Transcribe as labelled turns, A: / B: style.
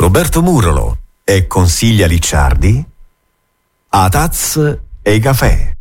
A: Roberto Murolo e Consiglia Licciardi a Taz e Caffè.